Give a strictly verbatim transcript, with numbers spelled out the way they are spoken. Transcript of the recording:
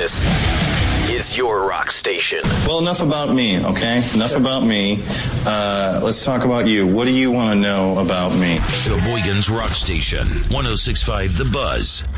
This is your rock station. Well, enough about me, okay? Enough about me. Uh, let's talk about you. What do you want to know about me? Sheboygan's Rock Station, one oh six point five The Buzz.